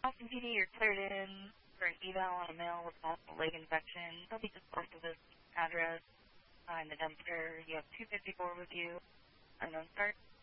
Austin PD, you're cleared in for an eval on a male with multiple leg infection. They'll be disposed of this address in the dumpster. You have 254 with you. Unknown start.